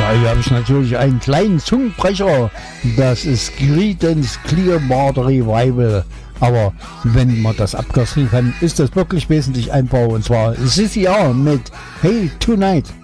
Ja, hier habe ich natürlich einen kleinen Zungenbrecher. Das ist Creedence Clearwater Revival. Aber wenn man das abkürzen kann, ist das wirklich wesentlich einfacher. Und zwar CCR mit Hey Tonight.